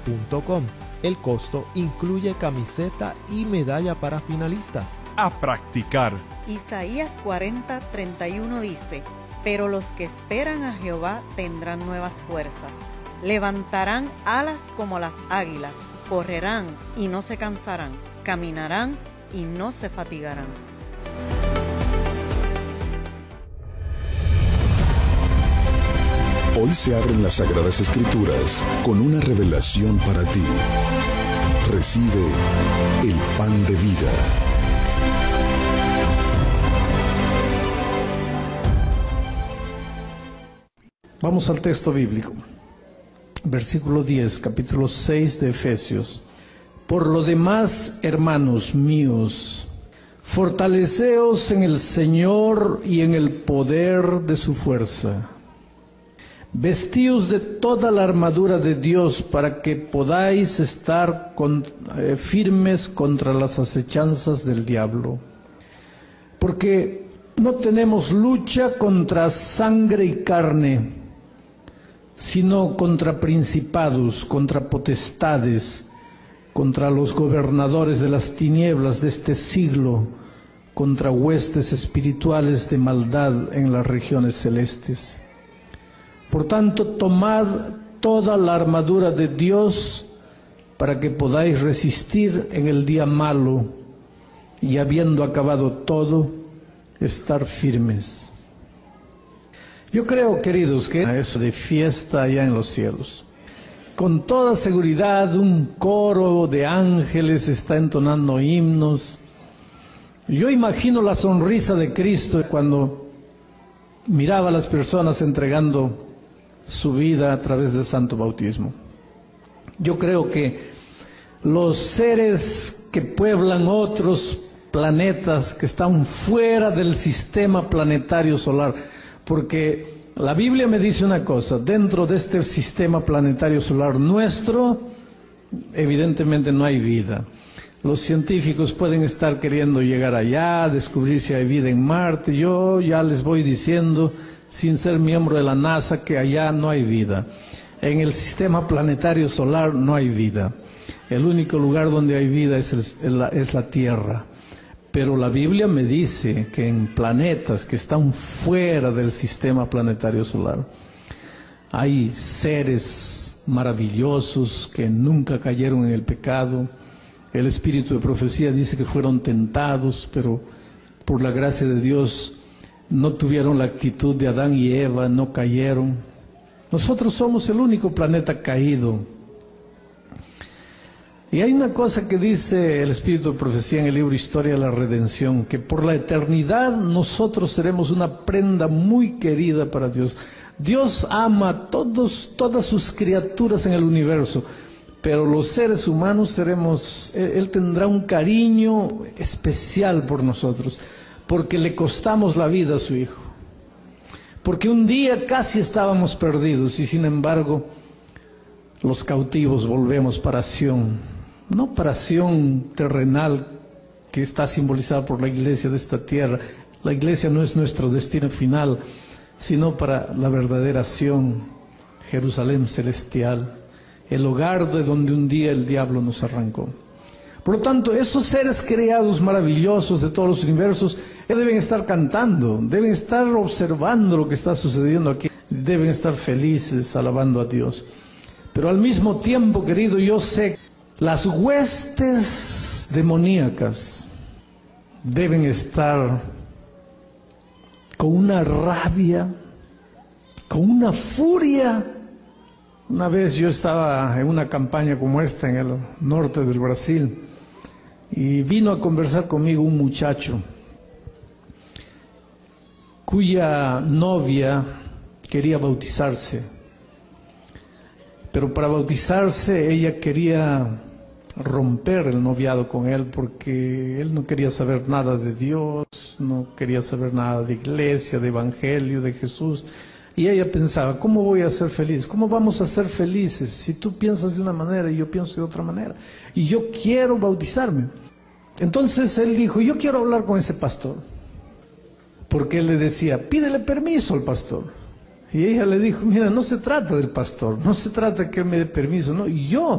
www.jehová.com. El costo incluye camiseta y medalla para finalistas. A practicar. Isaías 40:31 dice: pero los que esperan a Jehová tendrán nuevas fuerzas. Levantarán alas como las águilas, correrán y no se cansarán, caminarán y no se fatigarán. Hoy se abren las Sagradas Escrituras con una revelación para ti. Recibe el pan de vida. Vamos al texto bíblico. Versículo 10, capítulo 6 de Efesios. Por lo demás, hermanos míos, fortaleceos en el Señor y en el poder de su fuerza. Vestíos de toda la armadura de Dios para que podáis estar firmes contra las acechanzas del diablo. Porque no tenemos lucha contra sangre y carne, sino contra principados, contra potestades, contra los gobernadores de las tinieblas de este siglo, contra huestes espirituales de maldad en las regiones celestes. Por tanto, tomad toda la armadura de Dios para que podáis resistir en el día malo y, habiendo acabado todo, estar firmes. Yo creo, queridos, que eso de fiesta allá en los cielos. Con toda seguridad, un coro de ángeles está entonando himnos. Yo imagino la sonrisa de Cristo cuando miraba a las personas entregando su vida a través del santo bautismo. Yo creo que los seres que pueblan otros planetas que están fuera del sistema planetario solar, porque la Biblia me dice una cosa: dentro de este sistema planetario solar nuestro, evidentemente no hay vida. Los científicos pueden estar queriendo llegar allá, descubrir si hay vida en Marte. Yo ya les voy diciendo, sin ser miembro de la NASA, que allá no hay vida. En el sistema planetario solar no hay vida. El único lugar donde hay vida es la Tierra. Pero la Biblia me dice que en planetas que están fuera del sistema planetario solar hay seres maravillosos que nunca cayeron en el pecado. El espíritu de profecía dice que fueron tentados, pero por la gracia de Dios no tuvieron la actitud de Adán y Eva, no cayeron. Nosotros somos el único planeta caído. Y hay una cosa que dice el espíritu de profecía en el libro Historia de la Redención, que por la eternidad nosotros seremos una prenda muy querida para Dios. Dios ama a todas sus criaturas en el universo, pero los seres humanos Él tendrá un cariño especial por nosotros, porque le costamos la vida a su Hijo. Porque un día casi estábamos perdidos y sin embargo los cautivos volvemos para Sión. No para Sión terrenal que está simbolizada por la iglesia de esta tierra. La iglesia no es nuestro destino final, sino para la verdadera Sión, Jerusalén celestial, el hogar de donde un día el diablo nos arrancó. Por lo tanto, esos seres creados maravillosos de todos los universos deben estar cantando, deben estar observando lo que está sucediendo aquí, deben estar felices alabando a Dios. Pero al mismo tiempo, querido, yo sé que las huestes demoníacas deben estar con una rabia, con una furia. Una vez yo estaba en una campaña como esta en el norte del Brasil y vino a conversar conmigo un muchacho cuya novia quería bautizarse, pero para bautizarse ella quería romper el noviado con él porque él no quería saber nada de Dios, no quería saber nada de iglesia, de evangelio, de Jesús. Y ella pensaba, ¿cómo voy a ser feliz? ¿Cómo vamos a ser felices si tú piensas de una manera y yo pienso de otra manera? Y yo quiero bautizarme. Entonces él dijo, yo quiero hablar con ese pastor. Porque él le decía, pídele permiso al pastor. Y ella le dijo, mira, no se trata del pastor, no se trata que él me dé permiso, no, yo